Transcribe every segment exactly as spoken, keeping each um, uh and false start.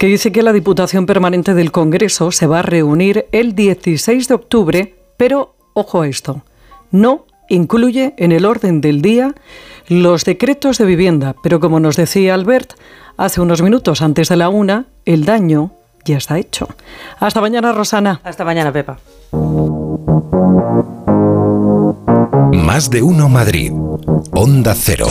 que dice que la Diputación Permanente del Congreso se va a reunir el dieciséis de octubre, pero ojo a esto, no incluye en el orden del día los decretos de vivienda, pero como nos decía Albert hace unos minutos antes de la una, el daño ya está hecho. Hasta mañana, Rosana. Hasta mañana, Pepa. Más de uno Madrid. Onda Cero.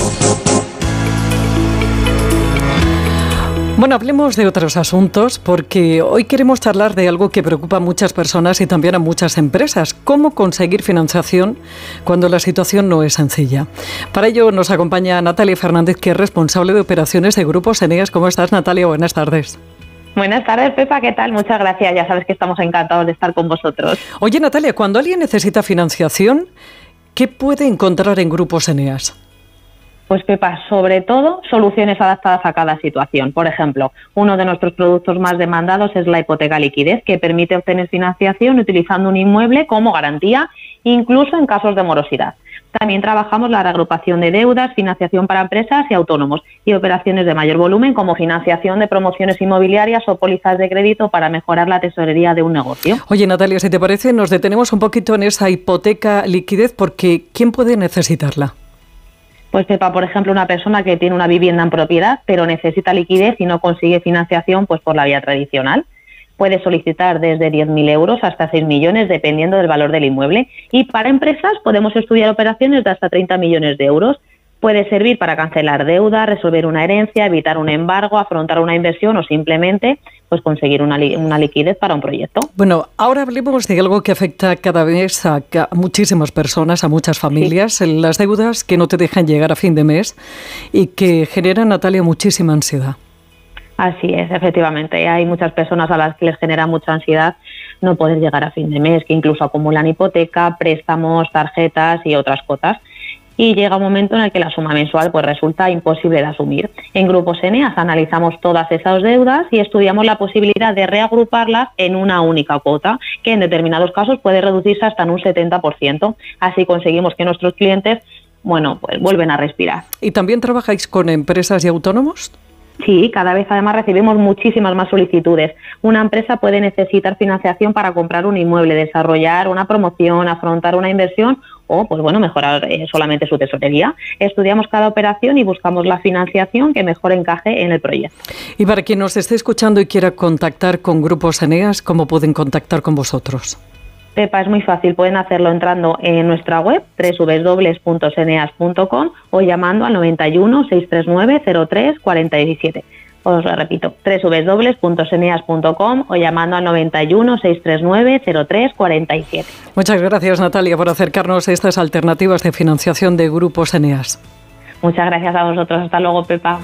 Bueno, hablemos de otros asuntos porque hoy queremos charlar de algo que preocupa a muchas personas y también a muchas empresas. ¿Cómo conseguir financiación cuando la situación no es sencilla? Para ello nos acompaña Natalia Fernández, que es responsable de operaciones de Grupos Eneas. ¿Cómo estás, Natalia? Buenas tardes. Buenas tardes, Pepa, ¿qué tal? Muchas gracias, ya sabes que estamos encantados de estar con vosotros. Oye, Natalia, cuando alguien necesita financiación, ¿qué puede encontrar en Grupos Eneas? Pues, Pepa, sobre todo soluciones adaptadas a cada situación. Por ejemplo, uno de nuestros productos más demandados es la hipoteca liquidez, que permite obtener financiación utilizando un inmueble como garantía, incluso en casos de morosidad. También trabajamos la reagrupación de deudas, financiación para empresas y autónomos y operaciones de mayor volumen como financiación de promociones inmobiliarias o pólizas de crédito para mejorar la tesorería de un negocio. Oye, Natalia, si te parece, nos detenemos un poquito en esa hipoteca liquidez porque ¿quién puede necesitarla? Pues, Pepa, por ejemplo, una persona que tiene una vivienda en propiedad pero necesita liquidez y no consigue financiación pues por la vía tradicional. Puede solicitar desde diez mil euros hasta seis millones, dependiendo del valor del inmueble. Y para empresas podemos estudiar operaciones de hasta treinta millones de euros. Puede servir para cancelar deuda, resolver una herencia, evitar un embargo, afrontar una inversión o simplemente pues conseguir una, li- una liquidez para un proyecto. Bueno, ahora hablemos de algo que afecta cada vez a, a muchísimas personas, a muchas familias, sí. Las deudas que no te dejan llegar a fin de mes y que generan, Natalia, muchísima ansiedad. Así es, efectivamente. Hay muchas personas a las que les genera mucha ansiedad no poder llegar a fin de mes, que incluso acumulan hipoteca, préstamos, tarjetas y otras cosas. Y llega un momento en el que la suma mensual pues resulta imposible de asumir. En Grupos Eneas analizamos todas esas deudas y estudiamos la posibilidad de reagruparlas en una única cuota, que en determinados casos puede reducirse hasta en un setenta por ciento. Así conseguimos que nuestros clientes, bueno, pues vuelven a respirar. ¿Y también trabajáis con empresas y autónomos? Sí, cada vez además recibimos muchísimas más solicitudes. Una empresa puede necesitar financiación para comprar un inmueble, desarrollar una promoción, afrontar una inversión o, pues bueno, mejorar eh, solamente su tesorería. Estudiamos cada operación y buscamos la financiación que mejor encaje en el proyecto. Y para quien nos esté escuchando y quiera contactar con Grupos Eneas, ¿cómo pueden contactar con vosotros? Pepa, es muy fácil, pueden hacerlo entrando en nuestra web doble u doble u doble u punto eneas punto com o llamando al noventa y uno, seiscientos treinta y nueve, cero tres cuarenta y siete. Os lo repito, doble u doble u doble u punto eneas punto com o llamando al noventa y uno, seiscientos treinta y nueve, cero tres cuarenta y siete. Muchas gracias, Natalia, por acercarnos a estas alternativas de financiación de Grupos Eneas. Muchas gracias a vosotros. Hasta luego, Pepa.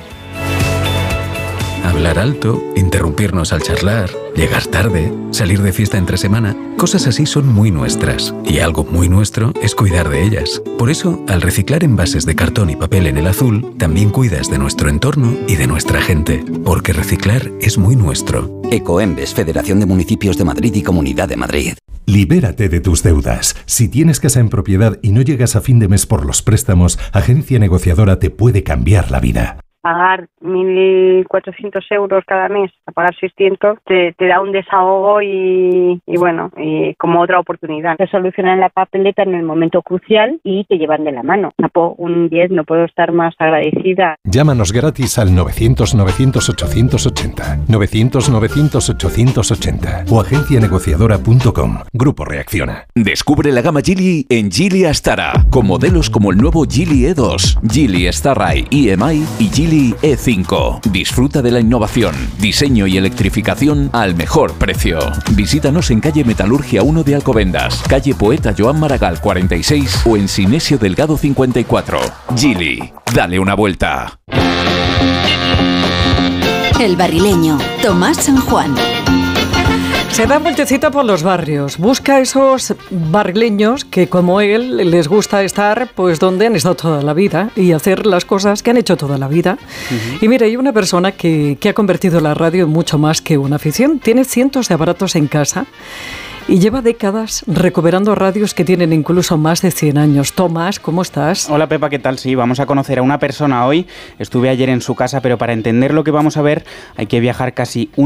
Hablar alto, interrumpirnos al charlar, llegar tarde, salir de fiesta entre semana, cosas así son muy nuestras. Y algo muy nuestro es cuidar de ellas. Por eso, al reciclar envases de cartón y papel en el azul, también cuidas de nuestro entorno y de nuestra gente. Porque reciclar es muy nuestro. Ecoembes, Federación de Municipios de Madrid y Comunidad de Madrid. Libérate de tus deudas. Si tienes casa en propiedad y no llegas a fin de mes por los préstamos, Agencia Negociadora te puede cambiar la vida. Pagar mil cuatrocientos euros cada mes, a pagar seiscientos, te, te da un desahogo y, y bueno, y como otra oportunidad. Te solucionan la papeleta en el momento crucial y te llevan de la mano. Un diez, no puedo estar más agradecida. Llámanos gratis al novecientos, novecientos, ochocientos ochenta, novecientos, novecientos, ochocientos ochenta o agencia negociadora punto com. Grupo Reacciona. Descubre la gama Geely en Geely Astara, con modelos como el nuevo Geely E dos, Geely Starray E M I y Geely E cinco. Disfruta de la innovación, diseño y electrificación al mejor precio. Visítanos en calle Metalurgia uno de Alcobendas, calle Poeta Joan Maragall cuarenta y seis o en Sinesio Delgado cincuenta y cuatro. Geely, dale una vuelta. El Barrileño, Tomás San Juan. Se da vueltecita por los barrios, busca esos barrileños que como él les gusta estar pues donde han estado toda la vida y hacer las cosas que han hecho toda la vida. Uh-huh. Y mira, hay una persona que, que ha convertido la radio en mucho más que una afición. Tiene cientos de aparatos en casa y lleva décadas recuperando radios que tienen incluso más de cien años. Tomás, ¿cómo estás? Hola Pepa, ¿qué tal? Sí, vamos a conocer a una persona hoy. Estuve ayer en su casa, pero para entender lo que vamos a ver hay que viajar casi un